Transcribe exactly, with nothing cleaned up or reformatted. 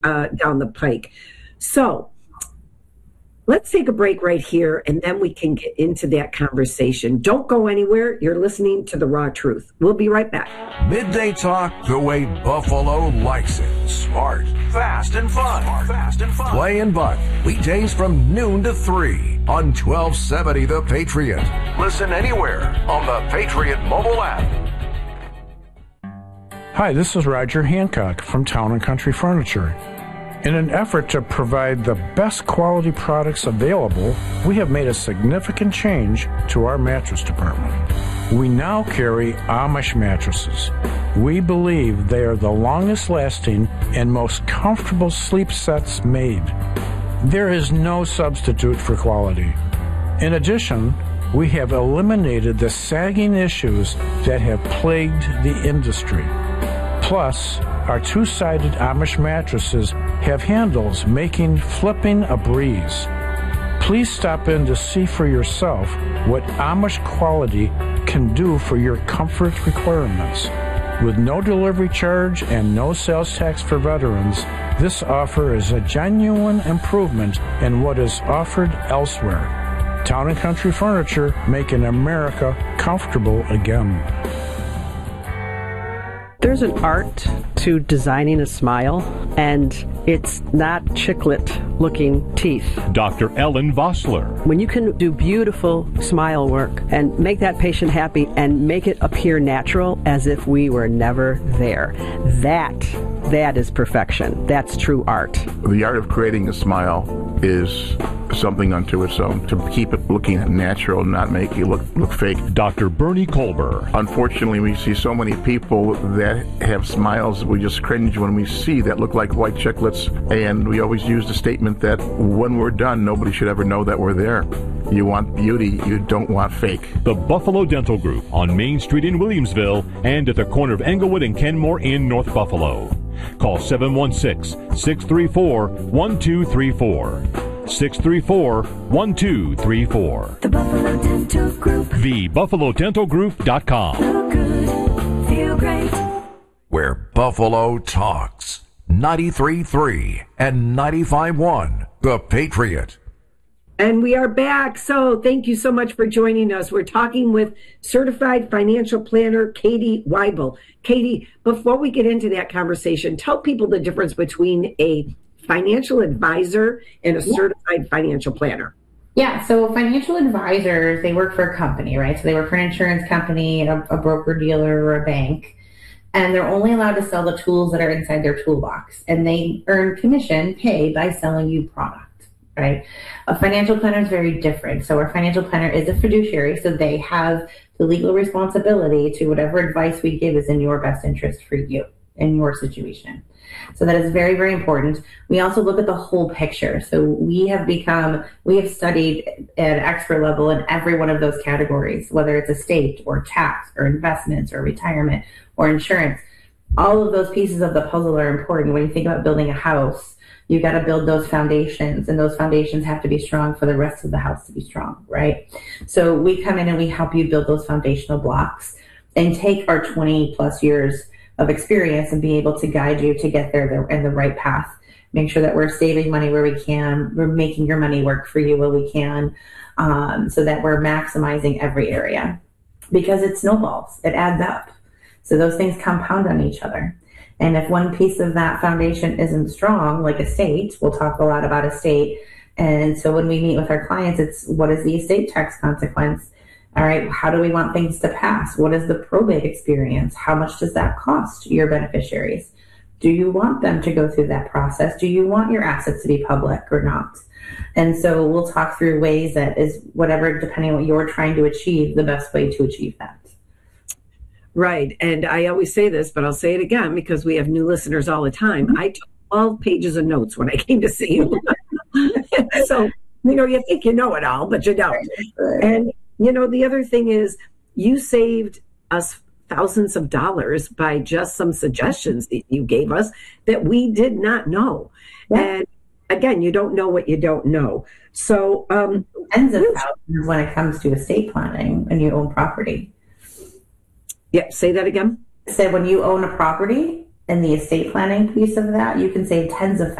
uh, down the pike. So let's take a break right here, and then we can get into that conversation. Don't go anywhere. You're listening to The Raw Truth. We'll be right back. Midday Talk the way Buffalo likes it. Smart, fast, and fun. Smart, fast, and fun. Clay and Buck, weekdays from noon to three on twelve seventy The Patriot. Listen anywhere on the Patriot mobile app. Hi, this is Roger Hancock from Town and Country Furniture. In an effort to provide the best quality products available, we have made a significant change to our mattress department. We now carry Amish mattresses. We believe they are the longest lasting and most comfortable sleep sets made. There is no substitute for quality. In addition, we have eliminated the sagging issues that have plagued the industry. Plus, our two-sided Amish mattresses have handles making flipping a breeze. Please stop in to see for yourself what Amish quality can do for your comfort requirements. With no delivery charge and no sales tax for veterans, this offer is a genuine improvement in what is offered elsewhere. Town and Country Furniture, making America comfortable again. There's an art to designing a smile, and it's not chiclet-looking teeth. Doctor Ellen Vossler. When you can do beautiful smile work and make that patient happy and make it appear natural as if we were never there, that, that is perfection. That's true art. The art of creating a smile is something unto its own, to keep it looking natural, not make it look look fake. Doctor Bernie Colber. Unfortunately, we see so many people that have smiles we just cringe when we see, that look like white chiclets, and we always use the statement that when we're done, nobody should ever know that we're there. You want beauty, you don't want fake. The Buffalo Dental Group on Main Street in Williamsville and at the corner of Englewood and Kenmore in North Buffalo. Call seven one six, six three four, one two three four. six three four, one two three four. The Buffalo Dental Group. the buffalo dental group dot com. Look good, feel great. Where Buffalo talks. ninety-three point three and ninety-five point one The Patriot. And we are back. So thank you so much for joining us. We're talking with certified financial planner Katie Weibel. Katie, before we get into that conversation, tell people the difference between a financial advisor and a certified financial planner. Yeah, so financial advisors, they work for a company, right? So they work for an insurance company, a, a broker dealer, or a bank, and they're only allowed to sell the tools that are inside their toolbox, and they earn commission pay by selling you product, right? A financial planner is very different. So our financial planner is a fiduciary, so they have the legal responsibility to whatever advice we give is in your best interest for you in your situation. So that is very, very important. We also look at the whole picture. So we have become, we have studied at an expert level in every one of those categories, whether it's estate or tax or investments or retirement or insurance. All of those pieces of the puzzle are important. When you think about building a house, you got to build those foundations, and those foundations have to be strong for the rest of the house to be strong, right? So we come in and we help you build those foundational blocks and take our twenty plus years of experience and be able to guide you to get there in the right path. Make sure that we're saving money where we can, we're making your money work for you where we can, um, so that we're maximizing every area, because it snowballs, it adds up. So those things compound on each other. And if one piece of that foundation isn't strong, like estate, we'll talk a lot about estate. And so when we meet with our clients, it's what is the estate tax consequence? All right, how do we want things to pass? What is the probate experience? How much does that cost your beneficiaries? Do you want them to go through that process? Do you want your assets to be public or not? And so we'll talk through ways that is whatever, depending on what you're trying to achieve, the best way to achieve that. Right. And I always say this, but I'll say it again because we have new listeners all the time. Mm-hmm. I took twelve pages of notes when I came to see you. So, you know, you think you know it all, but you don't. And you know, the other thing is you saved us thousands of dollars by just some suggestions that you gave us that we did not know. Yeah. And again, you don't know what you don't know. So um, tens of thousands when it comes to estate planning and you own property. Yeah, say that again. I said when you own a property, in the estate planning piece of that, you can save tens of